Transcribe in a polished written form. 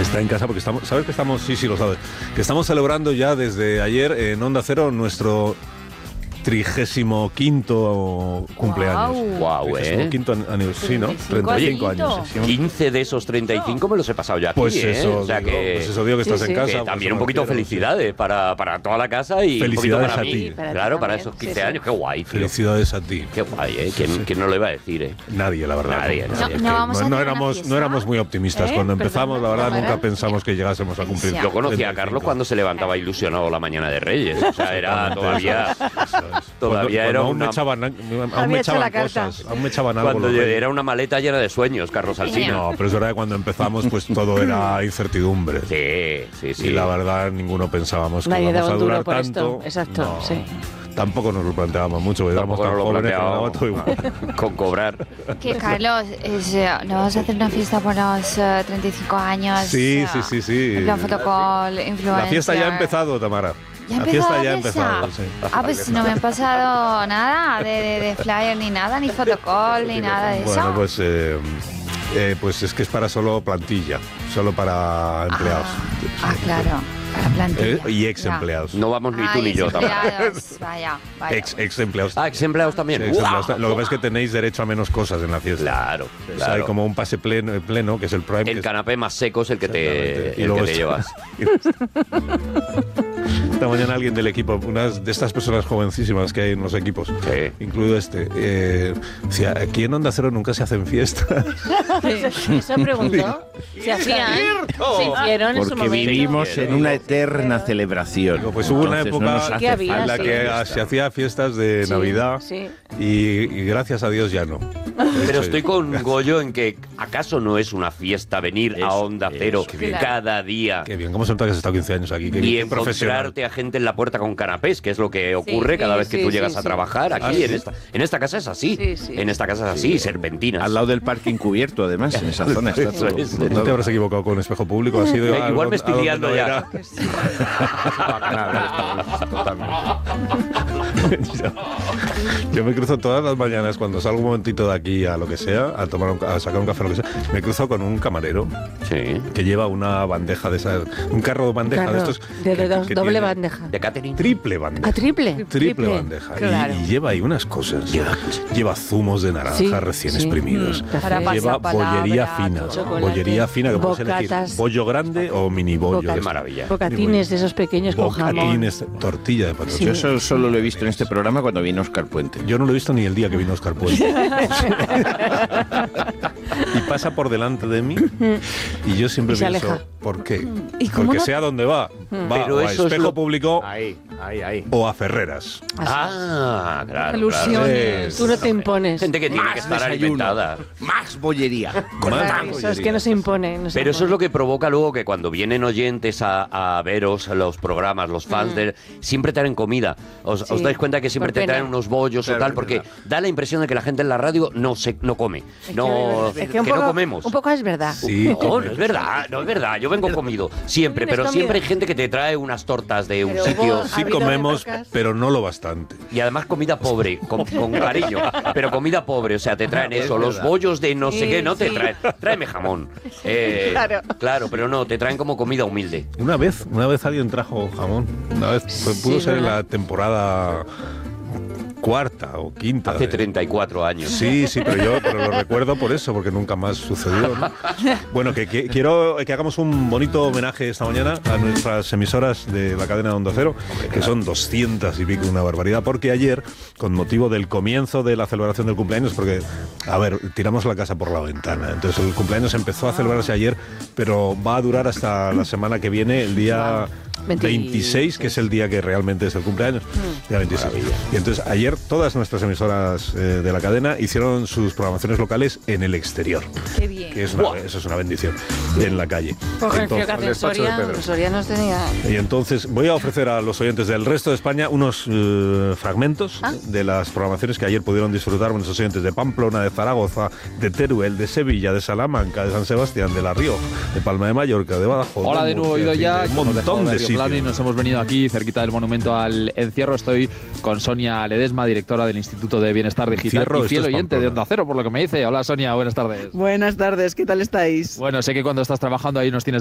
Está en casa porque estamos, ¿sabes que estamos? Sí, lo sabes. Que estamos celebrando ya desde ayer en Onda Cero nuestro 35º cumpleaños. Guau, 35º aniversario, sí, ¿no? 35 años. 15 de esos 35 me los he pasado yo aquí, Pues eso, o sea digo, que, pues eso digo que estás en casa. que pues también un poquito quiero, felicidades para toda la casa y felicidades un poquito para a mí. ti. Claro, para esos 15 años, qué guay, tío. Felicidades a ti. Qué guay, ¿Quién no lo iba a decir, Nadie, la verdad. Nadie. No éramos muy optimistas. Cuando empezamos, la verdad, nunca pensamos que llegásemos a cumplir. Yo conocí a Carlos cuando se levantaba ilusionado la mañana de Reyes. O sea, era todavía era aún me echaban cosas. Aún me echaban algo. Cuando era una maleta llena de sueños, Carlos Alsina. No, pero es verdad que cuando empezamos, pues todo era incertidumbre. Sí. Y la verdad, ninguno pensábamos que íbamos a durar tanto. Exacto, no. sí. Tampoco nos lo planteábamos mucho, porque éramos tan jóvenes que nos daba todo igual. Con cobrar. Que Carlos, ¿no vas a hacer una fiesta por los 35 años? Sí. En plan fotocall, influencer. La fiesta ya ha empezado, Tamara. La fiesta ya ha empezado, sí. Pues no me han pasado nada de flyer ni nada, ni fotocall, ni nada de eso. Bueno, pues es que es para solo plantilla, solo para empleados. Claro, para plantilla. Y ex empleados. No vamos ni tú ni yo, Tamara. Vaya. Ex empleados. Ex empleados también. Sí, lo que pasa es que tenéis derecho a menos cosas en la fiesta. Claro. O sea, hay como un pase pleno, que es el prime. El canapé más seco es el que te llevas. Esta mañana alguien del equipo, una de estas personas jovencísimas que hay en los equipos, incluido decía, aquí en Onda Cero nunca se hacen fiestas. Eso preguntó. Se hacían, se hicieron en su momento. Porque vivimos en una eterna celebración. Pues hubo una época en la que se hacía fiestas de Navidad y gracias a Dios ya no. Pero estoy con Goyo en que ¿acaso no es una fiesta venir a Onda Cero cada día? Qué bien, ¿cómo se nota que has estado 15 años aquí? Qué y profesional. encontrarte a gente en la puerta con canapés, que es lo que ocurre cada vez que tú llegas a trabajar. Aquí en esta casa es así. En esta casa es así, serpentinas. Al lado del parking cubierto, además, en esa zona está todo. ¿No te habrás equivocado con espejo público? ¿Ha sido igual me estoy liando ya. Yo me cruzo todas las mañanas cuando salgo un momentito de aquí a lo que sea, a sacar un café o lo que sea, me cruzo con un camarero que lleva una bandeja de esas, un carro de bandeja de estos. De doble bandeja. De catering. Triple bandeja. Triple bandeja. Claro. Y lleva ahí unas cosas. Lleva zumos de naranja recién exprimidos. Lleva bollería fina que puedes elegir. Bollo grande o mini bollo. Qué maravilla. Bocatines de esos pequeños con jamón. Bocatines, tortilla de patata. Yo eso solo lo he visto en este programa cuando vino Óscar Puente. Yo no lo he visto ni el día que vino Óscar Puente. Y pasa por delante de mí y yo siempre pienso, ¿por qué? Porque sé a dónde va. Va Pero o a eso Espejo Público Ahí. o a Ferreras. Claro. Ilusiones. Tú no te impones. Gente que tiene que estar alimentada. Más bollería. Eso es que no se impone. Pero eso es lo que provoca luego que cuando vienen oyentes a veros los programas, los fans, siempre traen comida. ¿Os dais cuenta que siempre te traen unos bollos o tal? Porque da la impresión de que la gente en la radio no come. Que no comemos. Un poco es verdad. Sí, no es verdad. Yo vengo comido siempre, pero siempre hay gente que te trae unas tortas de un sitio. Sí comemos, pero no lo bastante. Y además comida pobre, con cariño, pero comida pobre, o sea, te traen eso, los bollos de no sé qué, no te traen, tráeme jamón. Claro, pero no, te traen como comida humilde. Una vez alguien trajo jamón. Una vez pudo ser en la temporada cuarta o quinta. Hace 34 años. Sí, pero lo recuerdo por eso, porque nunca más sucedió, ¿no? Bueno, quiero que hagamos un bonito homenaje esta mañana a nuestras emisoras de la cadena de Onda Cero, que son 200 y pico, una barbaridad, porque ayer, con motivo del comienzo de la celebración del cumpleaños, porque, a ver, tiramos la casa por la ventana, entonces el cumpleaños empezó a celebrarse ayer, pero va a durar hasta la semana que viene, el día 26, que es el día que realmente es el cumpleaños. Día 26. Y entonces ayer todas nuestras emisoras de la cadena hicieron sus programaciones locales en el exterior. Qué bien. Que eso es una bendición, en la calle. Porque en Soria, los sorianos tenía... Y entonces voy a ofrecer a los oyentes del resto de España unos fragmentos de las programaciones que ayer pudieron disfrutar nuestros oyentes de Pamplona, de Zaragoza, de Teruel, de Sevilla, de Salamanca, de San Sebastián, de La Rioja, de Palma de Mallorca, de Badajoz. Hola de nuevo, oído ya. Un montón de sitios. Y nos hemos venido aquí cerquita del monumento al encierro. Estoy con Sonia Ledesma, directora del Instituto de Bienestar Digital y fiel oyente de Onda Cero, por lo que me dice. Hola Sonia, buenas tardes. Buenas tardes, ¿qué tal estáis? Bueno, sé que cuando estás trabajando ahí nos tienes